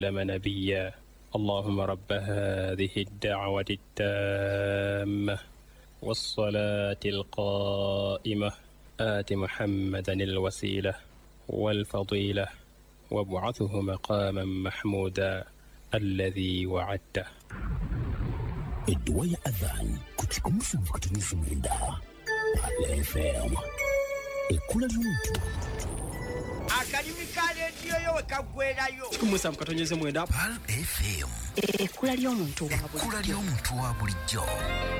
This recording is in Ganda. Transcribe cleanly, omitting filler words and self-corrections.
نبيا اللهم رب هذه الدعوة التامة والصلاة القائمة آت محمدا الوسيلة والفضيلة وابعثه مقاما محمودا الذي وعدته. الدواء أذان كتكمش مفكتنيش من ده على FM الكل اليوم Akadimi kaledio yo kagwerayo Kumusa mkatonyeze mwenda Pal FM Ekula lyo muntu wa bulijjo. bulijjo